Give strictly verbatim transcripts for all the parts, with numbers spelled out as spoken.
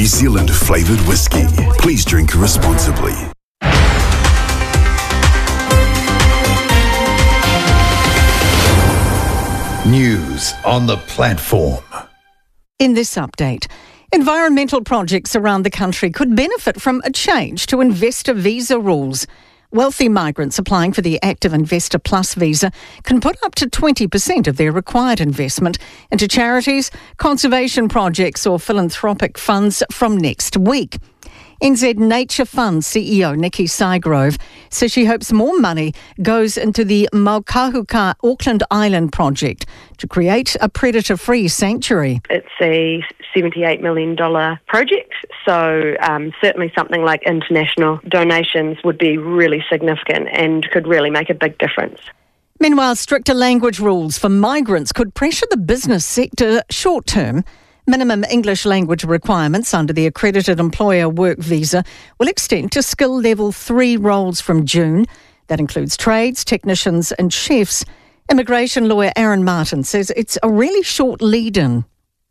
New Zealand flavoured whiskey. Please drink responsibly. News on the platform. In this update, environmental projects around the country could benefit from a change to investor visa rules. Wealthy migrants applying for the Active Investor Plus visa can put up to twenty percent of their required investment into charities, conservation projects or philanthropic funds from next week. N Z Nature Fund C E O Nikki Sygrove says she hopes more money goes into the Maukahuka Auckland Island project to create a predator-free sanctuary. It's a seventy-eight million dollars project, so um, certainly something like international donations would be really significant and could really make a big difference. Meanwhile, stricter language rules for migrants could pressure the business sector short-term. Minimum English language requirements under the Accredited Employer Work Visa will extend to skill level three roles from June. That includes trades, technicians and chefs. Immigration lawyer Aaron Martin says it's a really short lead-in.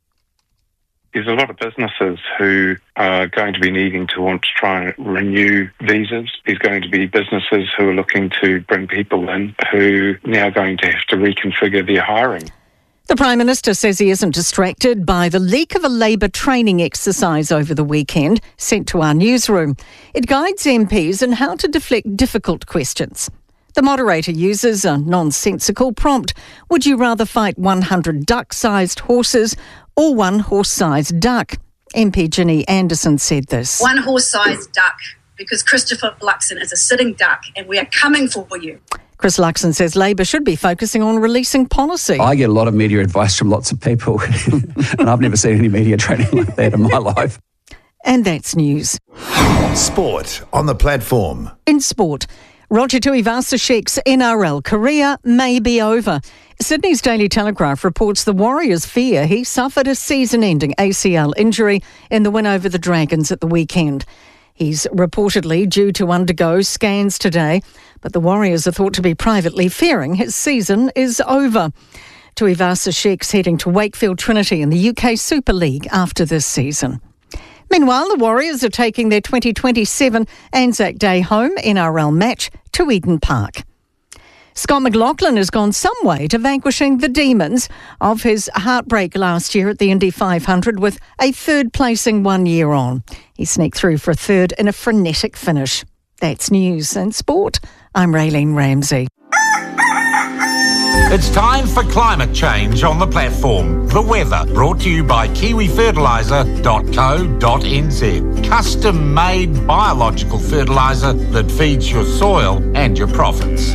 There's a lot of businesses who are going to be needing to want to try and renew visas. There's going to be businesses who are looking to bring people in who are now going to have to reconfigure their hiring. The Prime Minister says he isn't distracted by the leak of a Labour training exercise over the weekend sent to our newsroom. It guides M Ps in how to deflect difficult questions. The moderator uses a nonsensical prompt. Would you rather fight one hundred duck-sized horses or one horse-sized duck? M P Ginny Anderson said this. One horse-sized duck, because Christopher Luxon is a sitting duck and we are coming for you. Chris Luxon says Labour should be focusing on releasing policy. I get a lot of media advice from lots of people and I've never seen any media training like that in my life. And that's news. Sport on the platform. In sport, Roger Tuivasa-Sheck's N R L career may be over. Sydney's Daily Telegraph reports the Warriors fear he suffered a season-ending A C L injury in the win over the Dragons at the weekend. He's reportedly due to undergo scans today, but the Warriors are thought to be privately fearing his season is over. Tuivasa-Sheck's heading to Wakefield Trinity in the U K Super League after this season. Meanwhile, the Warriors are taking their twenty twenty-seven Anzac Day home N R L match to Eden Park. Scott McLaughlin has gone some way to vanquishing the demons of his heartbreak last year at the Indy five hundred with a third placing one year on. He sneaked through for a third in a frenetic finish. That's news and sport. I'm Raylene Ramsey. It's time for climate change on the platform. The weather brought to you by kiwi fertiliser dot co dot n z. Custom-made biological fertiliser that feeds your soil and your profits.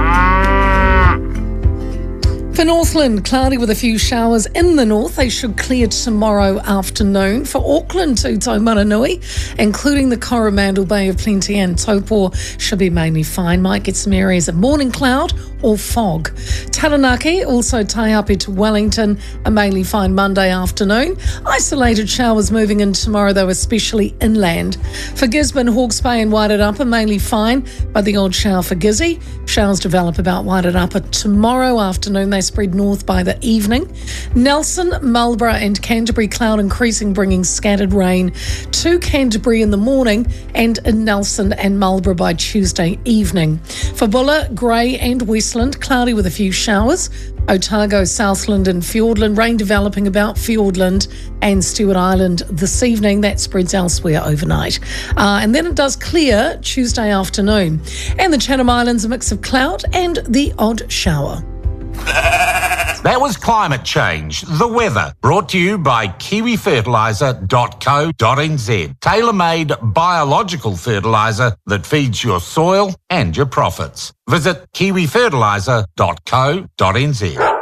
For Northland, cloudy with a few showers in the north. They should clear tomorrow afternoon. For Auckland to Taumaranui, including the Coromandel Bay of Plenty and Taupo, should be mainly fine. Might get some areas of morning cloud or fog. Taranaki, also Taiape to Wellington, a mainly fine Monday afternoon. Isolated showers moving in tomorrow, though, especially inland. For Gisborne, Hawke's Bay and Wairarapa, mainly fine, but the odd shower for Gizzy. Showers develop about Wairarapa tomorrow afternoon. They spread north by the evening. Nelson, Marlborough and Canterbury, cloud increasing, bringing scattered rain to Canterbury in the morning and in Nelson and Marlborough by Tuesday evening. For Buller, Grey and Westland, cloudy with a few showers. Otago, Southland and Fiordland, rain developing about Fiordland and Stewart Island this evening. That spreads elsewhere overnight. Uh, and then it does clear Tuesday afternoon. And the Chatham Islands, a mix of cloud and the odd shower. That was climate change, the weather, brought to you by kiwi fertiliser dot co dot n z. Tailor-made biological fertiliser that feeds your soil and your profits. Visit kiwi fertiliser dot co dot n z.